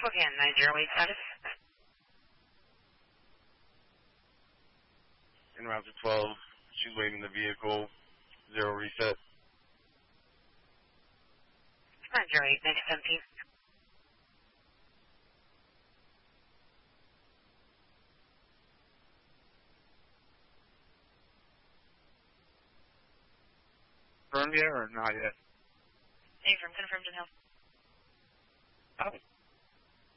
Again, 908 status. En route to 12, she's waiting the vehicle, 0 reset. 908, next 17. Confirmed yet or not yet? Confirmed and held. Oh.